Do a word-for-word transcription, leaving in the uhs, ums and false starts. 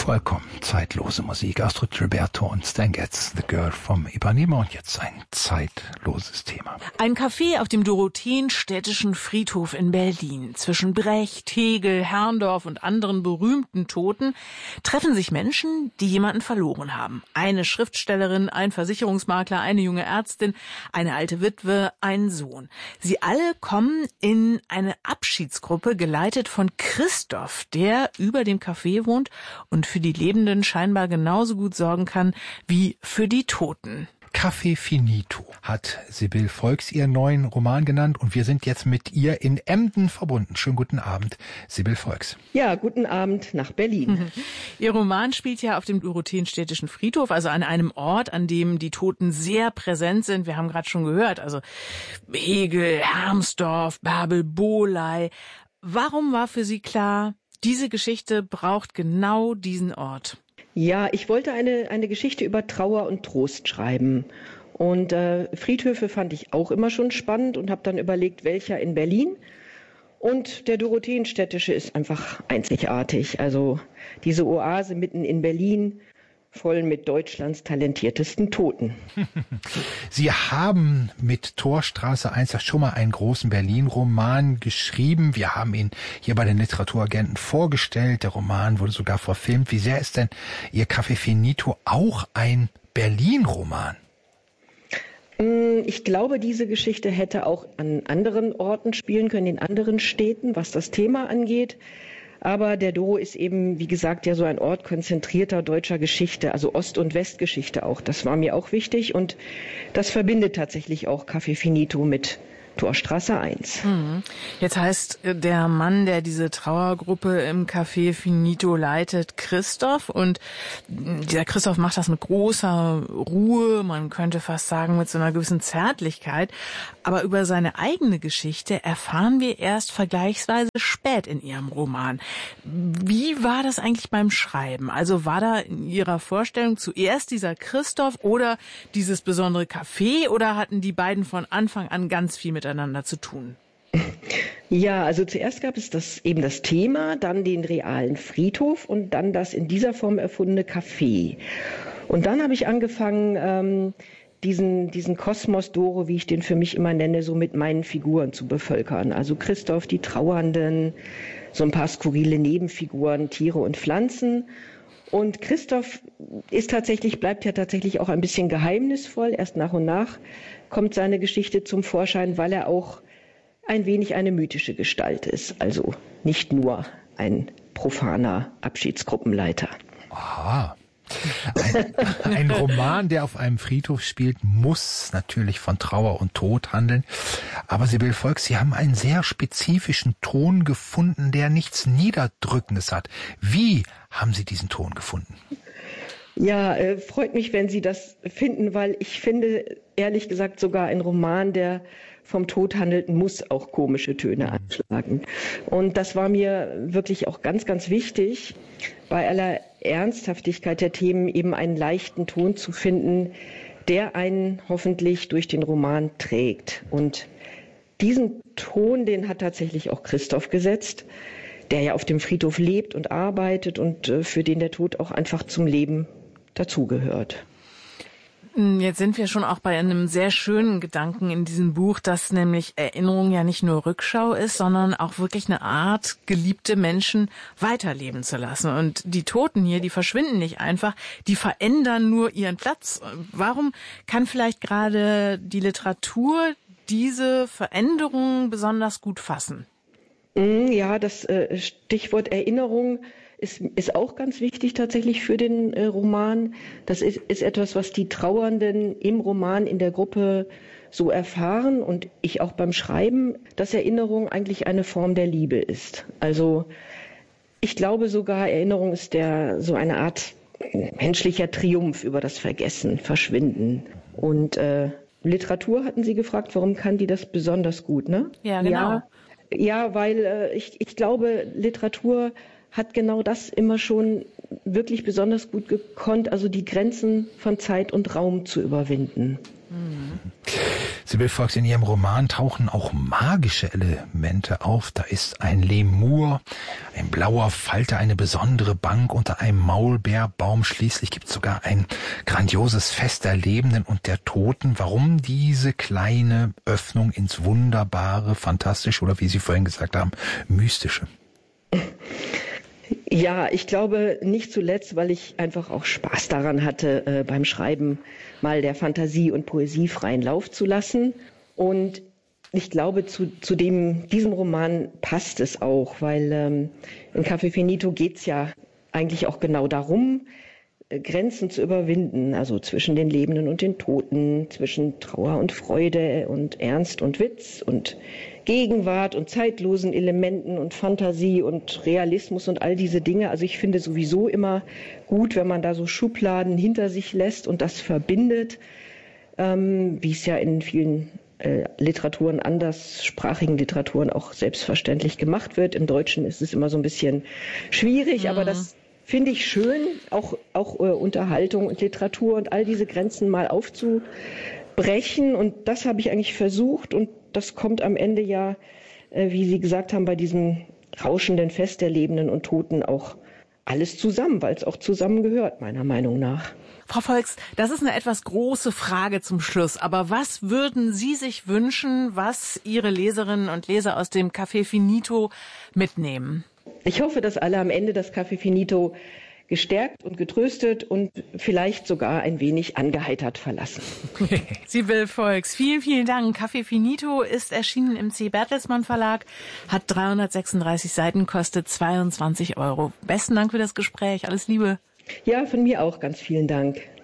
Vollkommen zeitlose Musik. Astrid Gilberto und Stan Getz, The Girl from Ipanema. Und jetzt ein zeitloses Thema. Ein Café auf dem Dorotheenstädtischen Friedhof in Berlin. Zwischen Brecht, Hegel, Herrndorff und anderen berühmten Toten treffen sich Menschen, die jemanden verloren haben. Eine Schriftstellerin, ein Versicherungsmakler, eine junge Ärztin, eine alte Witwe, ein Sohn. Sie alle kommen in eine Abschiedsgruppe, geleitet von Christoph, der über dem Café wohnt und für die Lebenden scheinbar genauso gut sorgen kann wie für die Toten. Café Finito hat Sibylle Volks ihren neuen Roman genannt und wir sind jetzt mit ihr in Emden verbunden. Schönen guten Abend, Sibylle Volks. Ja, guten Abend nach Berlin. Mhm. Ihr Roman spielt ja auf dem Dorotheenstädtischen Friedhof, also an einem Ort, an dem die Toten sehr präsent sind. Wir haben gerade schon gehört, also Hegel, Hermsdorf, Bärbel, Bohley. Warum war für Sie klar, diese Geschichte braucht genau diesen Ort? Ja, ich wollte eine, eine Geschichte über Trauer und Trost schreiben. Und äh, Friedhöfe fand ich auch immer schon spannend und habe dann überlegt, welcher in Berlin. Und der Dorotheenstädtische ist einfach einzigartig. Also diese Oase mitten in Berlin, voll mit Deutschlands talentiertesten Toten. Sie haben mit Torstraße eins ja schon mal einen großen Berlin-Roman geschrieben. Wir haben ihn hier bei den Literaturagenten vorgestellt. Der Roman wurde sogar verfilmt. Wie sehr ist denn Ihr Café Finito auch ein Berlin-Roman? Ich glaube, diese Geschichte hätte auch an anderen Orten spielen können, in anderen Städten, was das Thema angeht. Aber der Doro ist eben, wie gesagt, ja so ein Ort konzentrierter deutscher Geschichte, also Ost- und Westgeschichte auch. Das war mir auch wichtig und das verbindet tatsächlich auch Café Finito mit Torstraße eins. Jetzt heißt der Mann, der diese Trauergruppe im Café Finito leitet, Christoph. Und dieser Christoph macht das mit großer Ruhe, man könnte fast sagen mit so einer gewissen Zärtlichkeit. Aber über seine eigene Geschichte erfahren wir erst vergleichsweise spät in Ihrem Roman. Wie war das eigentlich beim Schreiben? Also war da in Ihrer Vorstellung zuerst dieser Christoph oder dieses besondere Café oder hatten die beiden von Anfang an ganz viel mit miteinander zu tun? Ja, also zuerst gab es das eben das Thema, dann den realen Friedhof und dann das in dieser Form erfundene Café. Und dann habe ich angefangen, ähm, diesen, diesen Kosmos Doro, wie ich den für mich immer nenne, so mit meinen Figuren zu bevölkern. Also Christoph, die Trauernden, so ein paar skurrile Nebenfiguren, Tiere und Pflanzen. Und Christoph ist tatsächlich, bleibt ja tatsächlich auch ein bisschen geheimnisvoll. Erst nach und nach kommt seine Geschichte zum Vorschein, weil er auch ein wenig eine mythische Gestalt ist. Also nicht nur ein profaner Abschiedsgruppenleiter. Aha. Ein, ein Roman, der auf einem Friedhof spielt, muss natürlich von Trauer und Tod handeln. Aber Sibylle Volks, Sie haben einen sehr spezifischen Ton gefunden, der nichts Niederdrückendes hat. Wie haben Sie diesen Ton gefunden? Ja, äh, freut mich, wenn Sie das finden, weil ich finde, ehrlich gesagt, sogar ein Roman, der vom Tod handelt, muss auch komische Töne anschlagen. Und das war mir wirklich auch ganz, ganz wichtig, bei aller Ernsthaftigkeit der Themen eben einen leichten Ton zu finden, der einen hoffentlich durch den Roman trägt. Und diesen Ton, den hat tatsächlich auch Christoph gesetzt, der ja auf dem Friedhof lebt und arbeitet und äh, für den der Tod auch einfach zum Leben dazugehört. Jetzt sind wir schon auch bei einem sehr schönen Gedanken in diesem Buch, dass nämlich Erinnerung ja nicht nur Rückschau ist, sondern auch wirklich eine Art, geliebte Menschen weiterleben zu lassen. Und die Toten hier, die verschwinden nicht einfach, die verändern nur ihren Platz. Warum kann vielleicht gerade die Literatur diese Veränderungen besonders gut fassen? Ja, das äh, Stichwort Erinnerung ist, ist auch ganz wichtig tatsächlich für den äh, Roman. Das ist, ist etwas, was die Trauernden im Roman in der Gruppe so erfahren und ich auch beim Schreiben, dass Erinnerung eigentlich eine Form der Liebe ist. Also ich glaube sogar, Erinnerung ist der so eine Art menschlicher Triumph über das Vergessen, Verschwinden. Und äh, Literatur hatten Sie gefragt, warum kann die das besonders gut, ne? Ja, genau. Ja, ja weil äh, ich, ich glaube, Literatur hat genau das immer schon wirklich besonders gut gekonnt, also die Grenzen von Zeit und Raum zu überwinden. Mhm. Sibylle Volks, in ihrem Roman tauchen auch magische Elemente auf. Da ist ein Lemur, ein blauer Falter, eine besondere Bank unter einem Maulbeerbaum. Schließlich gibt es sogar ein grandioses Fest der Lebenden und der Toten. Warum diese kleine Öffnung ins Wunderbare, Fantastische oder wie Sie vorhin gesagt haben, Mystische? Ja, ich glaube nicht zuletzt, weil ich einfach auch Spaß daran hatte, äh, beim Schreiben mal der Fantasie und Poesie freien Lauf zu lassen. Und ich glaube, zu, zu dem, diesem Roman passt es auch, weil ähm, in Café Finito geht's ja eigentlich auch genau darum, äh, Grenzen zu überwinden, also zwischen den Lebenden und den Toten, zwischen Trauer und Freude und Ernst und Witz und Gegenwart und zeitlosen Elementen und Fantasie und Realismus und all diese Dinge. Also ich finde sowieso immer gut, wenn man da so Schubladen hinter sich lässt und das verbindet, ähm, wie es ja in vielen äh, Literaturen, anderssprachigen Literaturen auch selbstverständlich gemacht wird. Im Deutschen ist es immer so ein bisschen schwierig, mhm. aber das finde ich schön, auch, auch äh, Unterhaltung und Literatur und all diese Grenzen mal aufzubrechen. Und das habe ich eigentlich versucht und das kommt am Ende ja, äh, wie Sie gesagt haben, bei diesem rauschenden Fest der Lebenden und Toten auch alles zusammen, weil es auch zusammengehört, meiner Meinung nach. Frau Volks, das ist eine etwas große Frage zum Schluss. Aber was würden Sie sich wünschen, was Ihre Leserinnen und Leser aus dem Café Finito mitnehmen? Ich hoffe, dass alle am Ende das Café Finito gestärkt und getröstet und vielleicht sogar ein wenig angeheitert verlassen. Sibylle Volks, vielen, vielen Dank. Café Finito ist erschienen im C. Bertelsmann Verlag, hat dreihundertsechsunddreißig Seiten, kostet zweiundzwanzig Euro. Besten Dank für das Gespräch. Alles Liebe. Ja, von mir auch ganz vielen Dank.